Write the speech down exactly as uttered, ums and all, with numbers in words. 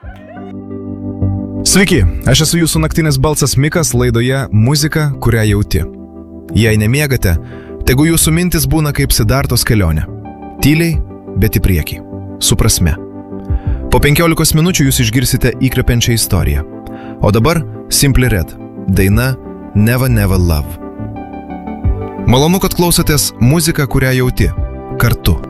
Sveiki, aš esu jūsų naktinis balsas Mikas laidoje Muzika, kurią jauti. Jei nemiegate, tegu jūsų mintis būna kaip Sidartos kelionė. Tyliai, bet į priekį. Su prasme. Po penkiolikos minučių jūs išgirsite įkvepiančią istoriją. O dabar Simply Red. Daina Never Never Love. Malonu, kad klausotės Muzika, kurią jauti. Kartu.